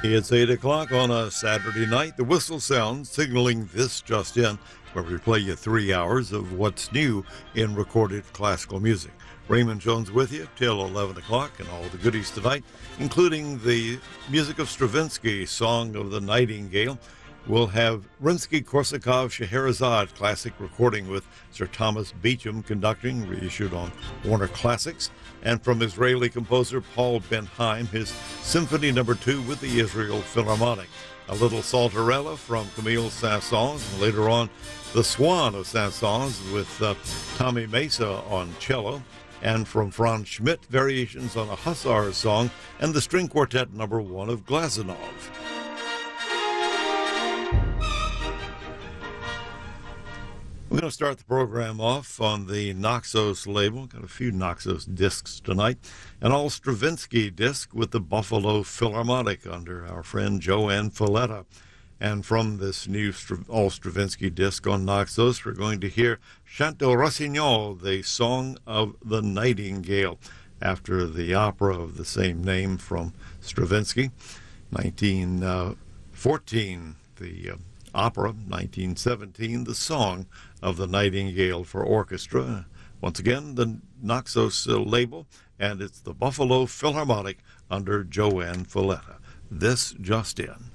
It's 8 o'clock on a Saturday night. The whistle sounds signaling this just in, where we play you 3 hours of what's new in recorded classical music. Raymond Jones with you till 11 o'clock, and all the goodies tonight, including the music of Stravinsky, Song of the Nightingale. We'll have Rimsky-Korsakov Scheherazade classic recording with Sir Thomas Beecham conducting, reissued on Warner Classics. And from Israeli composer Paul Ben-Haim, his Symphony No. 2 with the Israel Philharmonic. A little Saltarella from Camille Saint-Saëns, and later on, The Swan of Saint-Saëns with Tommy Mesa on cello. And from Franz Schmidt, variations on a Hussar song, and the String Quartet No. 1 of Glazunov. We're going to start the program off on the Naxos label. Got a few Naxos discs tonight. An all Stravinsky disc with the Buffalo Philharmonic under our friend Joanne Falletta. And from this new all Stravinsky disc on Naxos, we're going to hear Chant de Rossignol, the Song of the Nightingale, after the opera of the same name from Stravinsky. 1914, the opera. 1917, the Song of the Nightingale for orchestra. Once again, the Naxos label, and it's the Buffalo Philharmonic under Joanne Falletta. This just in.